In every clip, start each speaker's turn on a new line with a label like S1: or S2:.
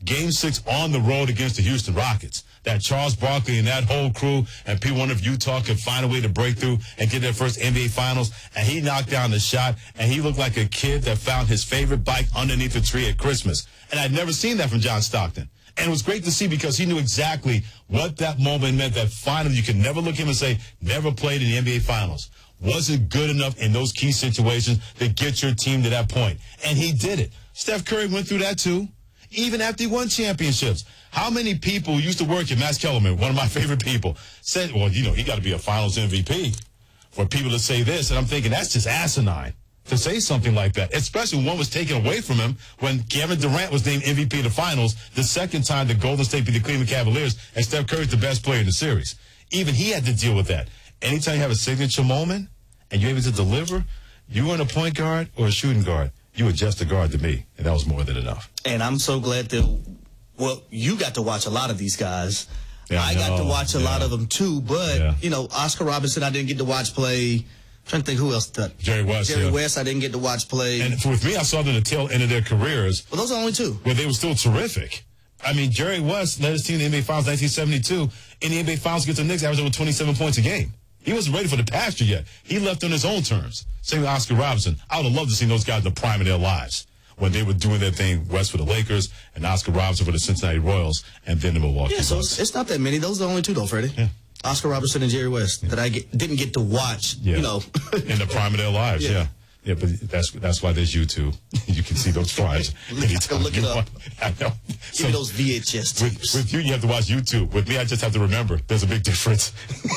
S1: Game 6 on the road against the Houston Rockets. That Charles Barkley and that whole crew, and people wonder if Utah could find a way to break through and get their first NBA Finals. And he knocked down the shot, and he looked like a kid that found his favorite bike underneath the tree at Christmas. And I'd never seen that from John Stockton. And it was great to see because he knew exactly what that moment meant, that final. You can never look at him and say, never played in the NBA Finals. Wasn't good enough in those key situations to get your team to that point. And he did it. Steph Curry went through that too, even after he won championships. How many people used to work at Max Kellerman, one of my favorite people, said, well, you know, he got to be a Finals MVP for people to say this. And I'm thinking, that's just asinine to say something like that, especially when one was taken away from him when Kevin Durant was named MVP of the Finals the second time the Golden State beat the Cleveland Cavaliers, and Steph Curry's the best player in the series. Even he had to deal with that. Anytime you have a signature moment and you're able to deliver, you weren't a point guard or a shooting guard. You were just a guard to me, and that was more than enough.
S2: And I'm so glad that, well, you got to watch a lot of these guys.
S1: Yeah,
S2: I got to watch a lot of them, too. But, you know, Oscar Robertson, I didn't get to watch play. I'm trying to think who else did.
S1: Jerry West.
S2: Jerry West, I didn't get to watch play.
S1: And with me, I saw them at the tail end of their careers.
S2: Well, those are only two.
S1: Where they were still terrific. I mean, Jerry West led his team in the NBA Finals in 1972. In the NBA Finals against the Knicks, averaged over 27 points a game. He wasn't ready for the pasture yet. He left on his own terms. Same with Oscar Robertson. I would have loved to see those guys in the prime of their lives when they were doing their thing, West for the Lakers and Oscar Robertson for the Cincinnati Royals and then the Milwaukee Bucks.
S2: So it's not that many. Those are the only two, though, Freddie.
S1: Yeah.
S2: Oscar Robertson and Jerry West that I didn't get to watch, you know.
S1: In the prime of their lives, Yeah, but that's why there's YouTube. You can see those primes.
S2: Anytime look it up.
S1: I know.
S2: Give me those VHS tapes.
S1: With you have to watch YouTube. With me, I just have to remember. There's a big difference.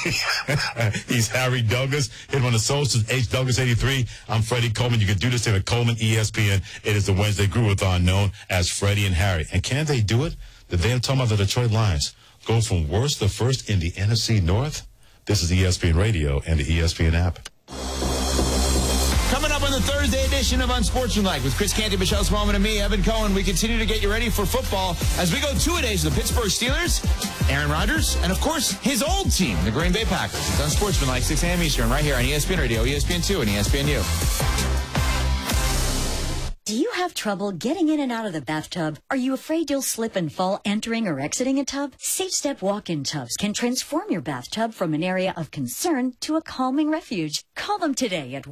S1: He's Harry Douglas. Hit him on the socials, H. Douglas 83. I'm Freddie Coleman. You can do this in a Coleman ESPN. It is the Wednesday Groovathon known as Freddie and Harry. And can they do it? The day I'm talking about the Detroit Lions go from worst to first in the NFC North. This is ESPN Radio and the ESPN app.
S3: Coming up on the Thursday edition of Unsportsmanlike with Chris Canty, Michelle Smallman, and me, Evan Cohen, we continue to get you ready for football as we go 2-a-days to the Pittsburgh Steelers, Aaron Rodgers, and, of course, his old team, the Green Bay Packers. It's Unsportsmanlike, 6 a.m. Eastern, right here on ESPN Radio, ESPN2, and ESPNU.
S4: Do you have trouble getting in and out of the bathtub? Are you afraid you'll slip and fall entering or exiting a tub? Safe Step walk-in tubs can transform your bathtub from an area of concern to a calming refuge. Call them today at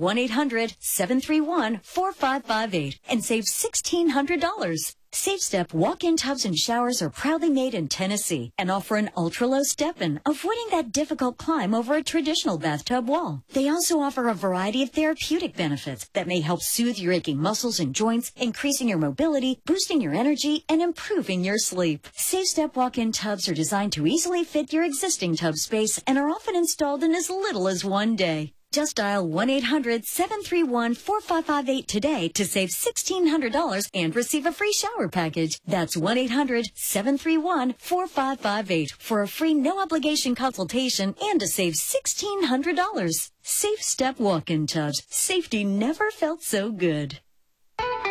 S4: 1-800-731-4558 and save $1,600. Safe Step walk-in tubs and showers are proudly made in Tennessee and offer an ultra-low step-in, avoiding that difficult climb over a traditional bathtub wall. They also offer a variety of therapeutic benefits that may help soothe your aching muscles and joints, increasing your mobility, boosting your energy, and improving your sleep. Safe Step walk-in tubs are designed to easily fit your existing tub space and are often installed in as little as 1 day. Just dial 1-800-731-4558 today to save $1,600 and receive a free shower package. That's 1-800-731-4558 for a free no-obligation consultation and to save $1,600. Safe Step walk-in tubs. Safety never felt so good.